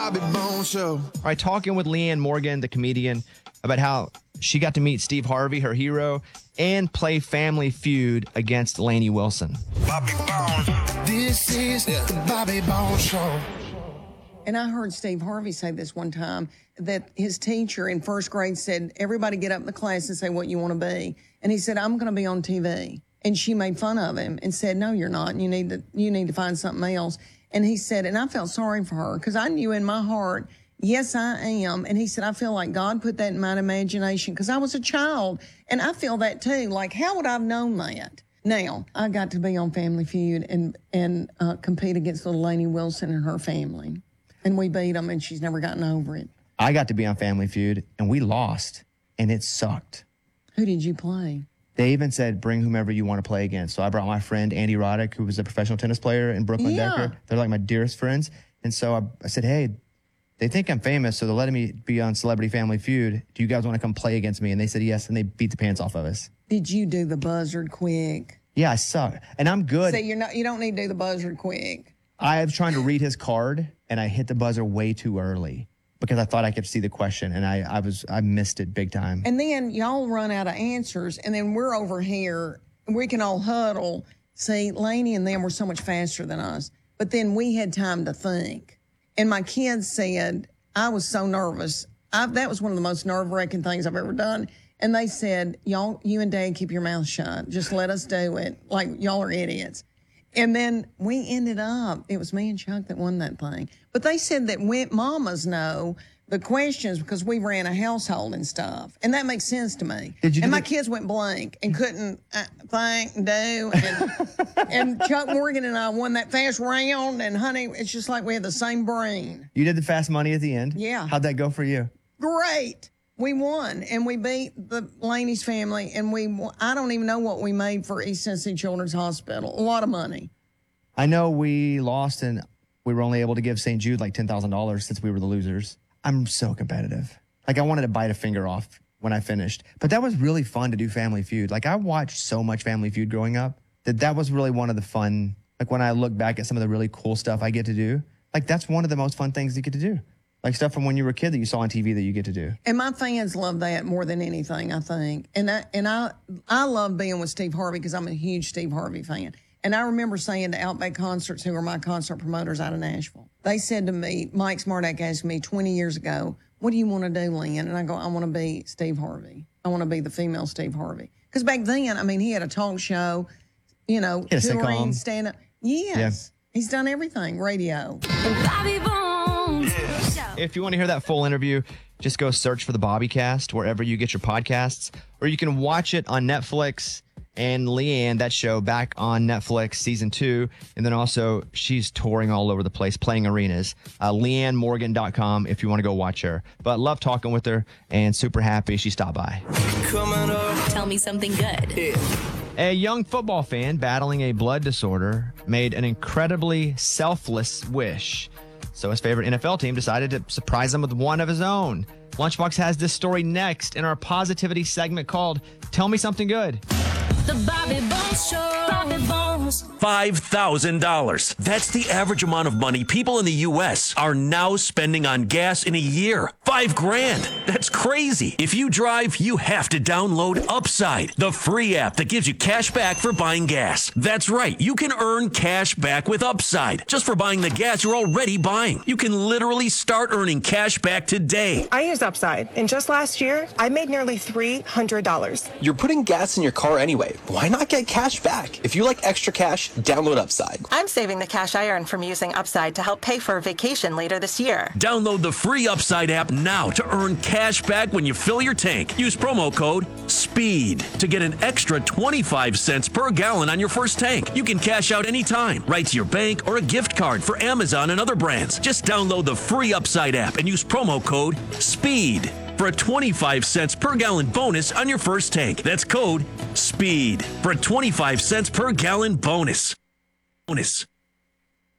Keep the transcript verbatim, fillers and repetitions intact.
Bobby Bones Show. All right, talking with Leanne Morgan, the comedian, about how she got to meet Steve Harvey, her hero, and play Family Feud against Lainey Wilson. Bobby Bones. This is the Bobby Bones Show. And I heard Steve Harvey say this one time, that his teacher in first grade said, everybody get up in the class and say what you want to be. And he said, I'm going to be on T V. And she made fun of him and said, no, you're not. You need to, you need to find something else. And he said, and I felt sorry for her because I knew in my heart, yes, I am. And he said, I feel like God put that in my imagination because I was a child. And I feel that too. Like, how would I have known that? Now, I got to be on Family Feud and, and uh, compete against little Lainey Wilson and her family. And we beat them, and she's never gotten over it. I got to be on Family Feud, and we lost, and it sucked. Who did you play? They even said, bring whomever you want to play against. So I brought my friend Andy Roddick, who was a professional tennis player in Brooklyn Yeah. Decker. They're like my dearest friends. And so I, I said, hey, they think I'm famous, so they're letting me be on Celebrity Family Feud. Do you guys want to come play against me? And they said yes, and they beat the pants off of us. Did you do the buzzard quick? Yeah, I suck. And I'm good. So you're not, you don't need to do the buzzard quick. I was trying to read his card, and I hit the buzzer way too early because I thought I could see the question, and I, I was I missed it big time. And then y'all run out of answers, and then we're over here, and we can all huddle. See, Lainey and them were so much faster than us. But then we had time to think. And my kids said, I was so nervous. I, that was one of the most nerve-wracking things I've ever done. And they said, y'all, you and Dad keep your mouth shut. Just let us do it. Like, y'all are idiots. And then we ended up, it was me and Chuck that won that thing. But they said that we, mamas know the questions because we ran a household and stuff. And that makes sense to me. Did you and do my the- kids went blank and couldn't uh, think and do. And, and Chuck Morgan and I won that fast round. And, honey, it's just like we had the same brain. You did the fast money at the end? Yeah. How'd that go for you? Great. We won, and we beat the Laney's family, and we, I don't even know what we made for East Tennessee Children's Hospital. A lot of money. I know we lost, and we were only able to give Saint Jude like ten thousand dollars since we were the losers. I'm so competitive. Like, I wanted to bite a finger off when I finished. But that was really fun to do Family Feud. Like, I watched so much Family Feud growing up that that was really one of the fun, like when I look back at some of the really cool stuff I get to do, like that's one of the most fun things you get to do. Like stuff from when you were a kid that you saw on T V that you get to do. And my fans love that more than anything, I think. And I, and I, I love being with Steve Harvey because I'm a huge Steve Harvey fan. And I remember saying to Outback Concerts, who are my concert promoters out of Nashville, they said to me, Mike Smartack asked me twenty years ago, what do you want to do, Lynn? And I go, I want to be Steve Harvey. I want to be the female Steve Harvey. Because back then, I mean, he had a talk show, you know, He had a touring, sitcom. stand up. Yes. Yeah. He's done everything, radio. Bobby Bones Show. If you want to hear that full interview, just go search for the Bobbycast wherever you get your podcasts, or you can watch it on Netflix. And Leanne, that show, back on Netflix, season two. And then also, she's touring all over the place, playing arenas. Uh, Leanne Morgan dot com if you want to go watch her. But love talking with her and super happy she stopped by. Coming up. Tell me something good. Yeah. A young football fan battling a blood disorder made an incredibly selfless wish. So his favorite N F L team decided to surprise him with one of his own. Lunchbox has this story next in our positivity segment called Tell Me Something Good. The Bobby Bones Show. Bobby Bones. five thousand dollars. That's the average amount of money people in the U S are now spending on gas in a year. Five grand. That's crazy. If you drive, you have to download Upside, the free app that gives you cash back for buying gas. That's right. You can earn cash back with Upside just for buying the gas you're already buying. You can literally start earning cash back today. I use Upside, and just last year, I made nearly three hundred dollars. You're putting gas in your car anyway. Why not get cash back? If you like extra cash, download Upside. I'm saving the cash I earn from using Upside to help pay for a vacation later this year. Download the free Upside app now to earn cash back when you fill your tank. Use promo code SPEED to get an extra twenty-five cents per gallon on your first tank. You can cash out anytime, right to your bank or a gift card for Amazon and other brands. Just download the free Upside app and use promo code SPEED for a twenty-five cents per gallon bonus on your first tank. That's code SPEED for a twenty-five cents per gallon bonus. Bonus.